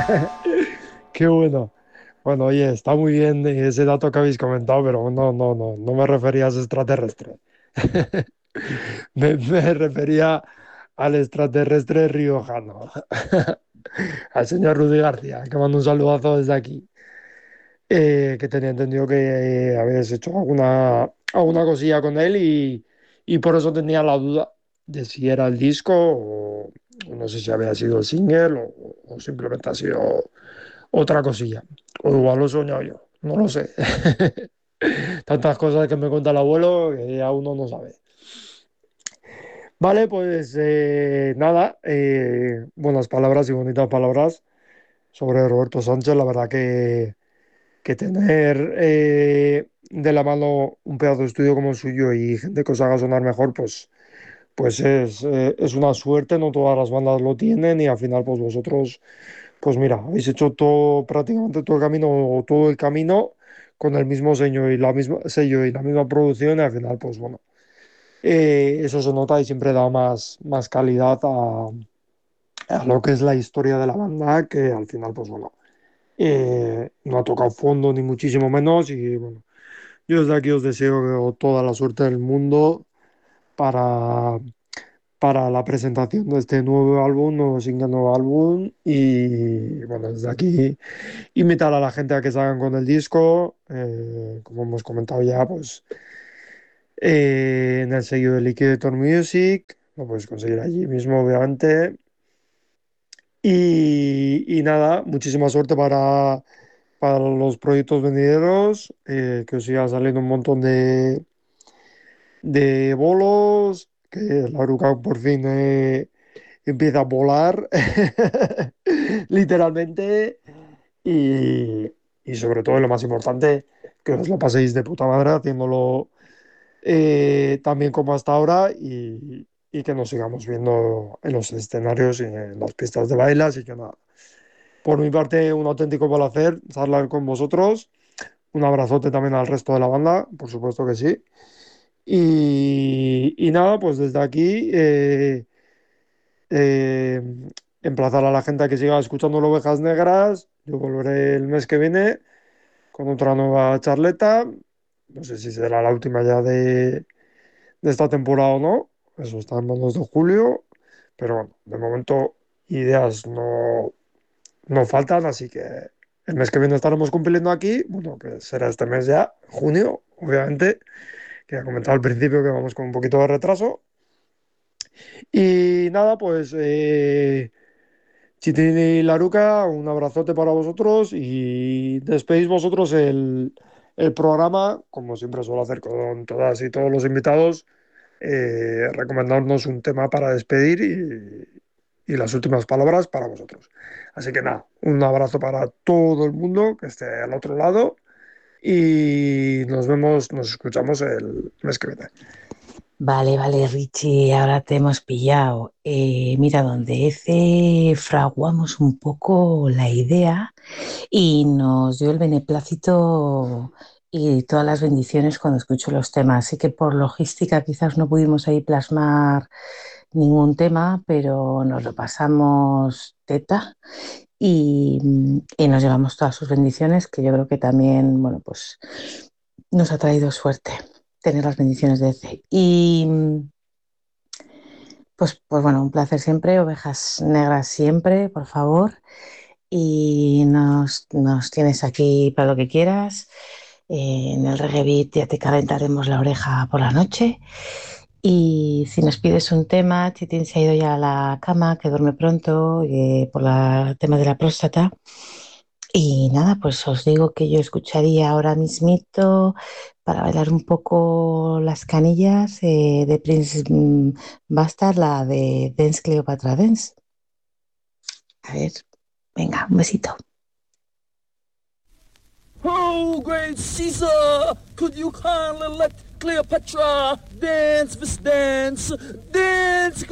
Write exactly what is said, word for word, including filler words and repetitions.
Qué bueno. Bueno, oye, está muy bien ese dato que habéis comentado, pero no, no, no, no me refería a ese extraterrestre. Me, me refería al extraterrestre riojano, al señor Rudy García, que mando un saludazo desde aquí. Eh, que tenía entendido que eh, habías hecho alguna, alguna cosilla con él y, y por eso tenía la duda de si era el disco o, o no sé si había sido el single o, o simplemente ha sido otra cosilla. O igual lo he soñado yo, no lo sé. Tantas cosas que me cuenta el abuelo que ya uno no sabe. Vale, pues eh, nada, eh, buenas palabras y bonitas palabras sobre Roberto Sánchez. La verdad que, que tener eh, de la mano un pedazo de estudio como el suyo y gente que os haga sonar mejor, pues, pues es, eh, es una suerte, no todas las bandas lo tienen y al final pues vosotros, pues mira, habéis hecho todo, prácticamente todo el camino, todo el camino con el mismo sello y la misma sello y la misma producción y al final pues bueno, eh, eso se nota y siempre da más, más calidad a, a lo que es la historia de la banda, que al final pues bueno, eh, no ha tocado fondo ni muchísimo menos y bueno, yo desde aquí os deseo toda la suerte del mundo para, para la presentación de este nuevo álbum, nuevo single, nuevo álbum y bueno, desde aquí invitar a la gente a que salgan con el disco, eh, como hemos comentado ya, pues eh, en el sello de Liquidator Music, lo puedes conseguir allí mismo obviamente y, y nada, muchísima suerte para, para los proyectos venideros, eh, que os siga saliendo un montón de de bolos, que la oruga por fin eh, empieza a volar, literalmente, y, y sobre todo, y lo más importante, que os lo paséis de puta madre haciéndolo eh, también como hasta ahora y, y que nos sigamos viendo en los escenarios y en las pistas de baile, así que nada. Por mi parte, un auténtico placer charlar con vosotros. Un abrazote también al resto de la banda, por supuesto que sí. Y, y nada, pues desde aquí eh, eh, emplazar a la gente a que siga escuchando las Ovejas Negras. Yo volveré el mes que viene con otra nueva charleta. No sé si será la última ya de, de esta temporada o no. Eso está en manos de Julio. Pero bueno, de momento ideas no, no faltan, así que el mes que viene estaremos cumpliendo aquí. Bueno, que será este mes ya, junio, obviamente, que ya comentaba al principio que vamos con un poquito de retraso. Y nada, pues eh, Chitin y Laruca, un abrazote para vosotros y despedís vosotros el, el programa, como siempre suelo hacer con todas y todos los invitados, eh, recomendarnos un tema para despedir y, y las últimas palabras para vosotros. Así que nada, un abrazo para todo el mundo que esté al otro lado y nos vemos, nos escuchamos el mes que viene. Vale, vale, Richie, ahora te hemos pillado. Eh, mira, donde ese fraguamos un poco la idea y nos dio el beneplácito y todas las bendiciones cuando escucho los temas. Así que por logística quizás no pudimos ahí plasmar ningún tema, pero nos lo pasamos teta y, y nos llevamos todas sus bendiciones, que yo creo que también, bueno, pues nos ha traído suerte tener las bendiciones de ese. Y pues, pues bueno, un placer siempre, ovejas negras siempre, por favor. Y nos, nos tienes aquí para lo que quieras. Eh, en el reggae beat ya te calentaremos la oreja por la noche. Y si nos pides un tema, Chitín se ha ido ya a la cama, que duerme pronto, eh, por la- el tema de la próstata. Y nada, pues os digo que yo escucharía ahora mismito para bailar un poco las canillas eh, de Prince mm, Bastard, la de Dance Cleopatra Dance. A ver, venga, un besito. Oh, great Caesar, could you kindly let Cleopatra dance this dance? Dance,